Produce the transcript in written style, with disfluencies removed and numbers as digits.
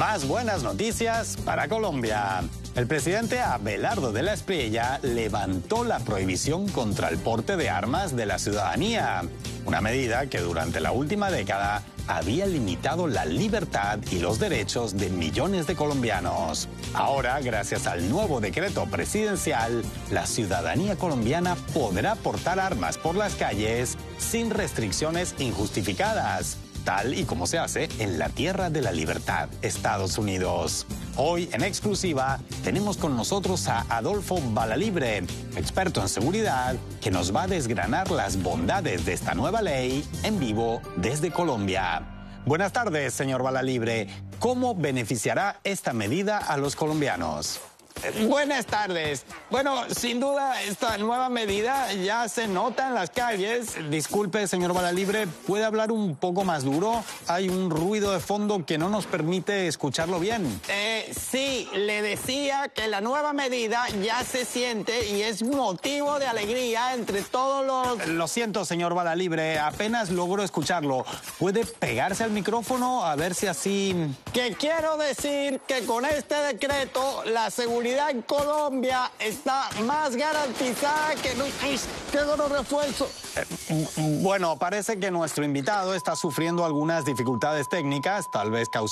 Más buenas noticias para Colombia. El presidente Abelardo de la Espriella levantó la prohibición contra el porte de armas de la ciudadanía, una medida que durante la última década había limitado la libertad y los derechos de millones de colombianos. Ahora, gracias al nuevo decreto presidencial, la ciudadanía colombiana podrá portar armas por las calles sin restricciones injustificadas, tal y como se hace en la Tierra de la Libertad, Estados Unidos. Hoy, en exclusiva, tenemos con nosotros a Adolfo Balalibre, experto en seguridad, que nos va a desgranar las bondades de esta nueva ley en vivo desde Colombia. Buenas tardes, señor Balalibre. ¿Cómo beneficiará esta medida a los colombianos? Buenas tardes. Bueno, sin duda esta nueva medida ya se nota en las calles. Disculpe, señor Balalibre, ¿puede hablar un poco más duro? Hay un ruido de fondo que no nos permite escucharlo bien. Sí, le decía que la nueva medida ya se siente y es motivo de alegría entre todos los... Lo siento, señor Balalibre, apenas logro escucharlo. ¿Puede pegarse al micrófono a ver si así...? Que quiero decir que con este decreto la seguridad en Colombia está más garantizada que nunca. ¡Qué dolor refuerzo! Bueno, parece que nuestro invitado está sufriendo algunas dificultades técnicas, tal vez causadas